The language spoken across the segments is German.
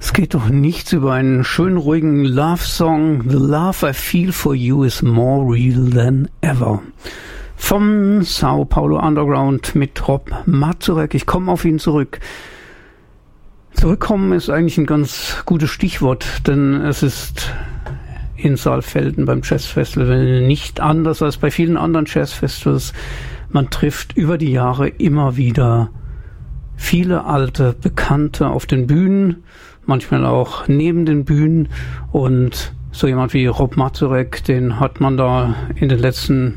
Es geht doch nichts über einen schönen, ruhigen Love-Song. The love I feel for you is more real than ever. Vom Sao Paulo Underground mit Rob Mazurek. Ich komme auf ihn zurück. Zurückkommen ist eigentlich ein ganz gutes Stichwort, denn es ist in Saalfelden beim Jazzfestival nicht anders als bei vielen anderen Jazzfestivals. Man trifft über die Jahre immer wieder viele alte Bekannte auf den Bühnen, manchmal auch neben den Bühnen, und so jemand wie Rob Mazurek, den hat man da in den letzten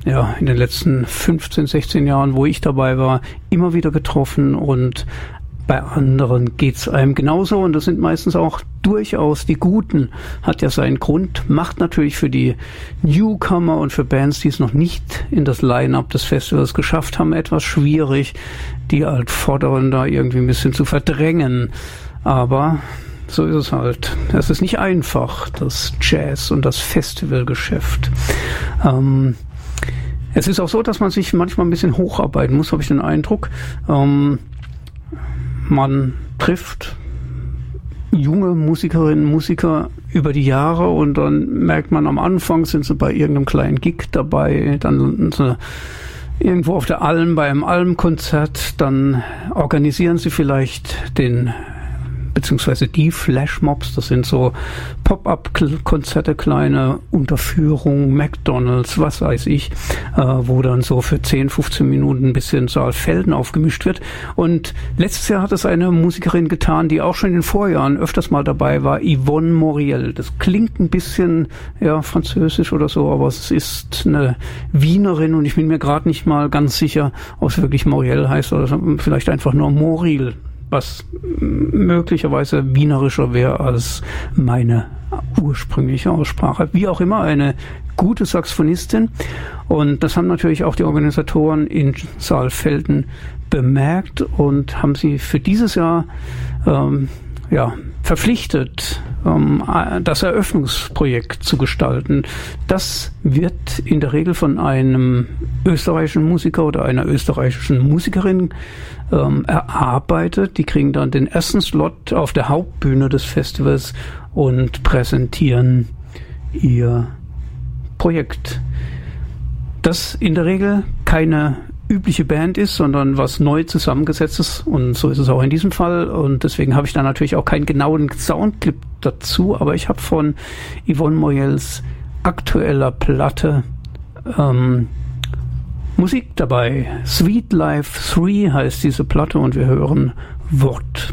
15, 16 Jahren, wo ich dabei war, immer wieder getroffen, und bei anderen geht's einem genauso, und das sind meistens auch durchaus die Guten. Hat ja seinen Grund, macht natürlich für die Newcomer und für Bands, die es noch nicht in das Line-Up des Festivals geschafft haben, etwas schwierig, die Altvorderen da irgendwie ein bisschen zu verdrängen. Aber so ist es halt. Es ist nicht einfach, das Jazz- und das Festivalgeschäft. Es ist auch so, dass man sich manchmal ein bisschen hocharbeiten muss, habe ich den Eindruck. Man trifft junge Musikerinnen und Musiker über die Jahre, und dann merkt man, am Anfang sind sie bei irgendeinem kleinen Gig dabei, dann landen sie irgendwo auf der Alm bei einem Almkonzert, dann organisieren sie vielleicht beziehungsweise die Flashmobs, das sind so Pop-up-Konzerte, kleine Unterführungen, McDonald's, was weiß ich, wo dann so für 10, 15 Minuten ein bisschen Saalfelden aufgemischt wird. Und letztes Jahr hat es eine Musikerin getan, die auch schon in den Vorjahren öfters mal dabei war, Yvonne Moriel. Das klingt ein bisschen französisch oder so, aber es ist eine Wienerin, und ich bin mir gerade nicht mal ganz sicher, ob es wirklich Moriel heißt oder vielleicht einfach nur Moril, was möglicherweise wienerischer wäre als meine ursprüngliche Aussprache. Wie auch immer, eine gute Saxophonistin, und das haben natürlich auch die Organisatoren in Saalfelden bemerkt und haben sie für dieses Jahr verpflichtet, das Eröffnungsprojekt zu gestalten. Das wird in der Regel von einem österreichischen Musiker oder einer österreichischen Musikerin erarbeitet. Die kriegen dann den ersten Slot auf der Hauptbühne des Festivals und präsentieren ihr Projekt. Das in der Regel keine übliche Band ist, sondern was neu zusammengesetztes, und so ist es auch in diesem Fall, und deswegen habe ich da natürlich auch keinen genauen Soundclip dazu, aber ich habe von Yvonne Moriels aktueller Platte Musik dabei. Sweet Life 3 heißt diese Platte, und wir hören Wort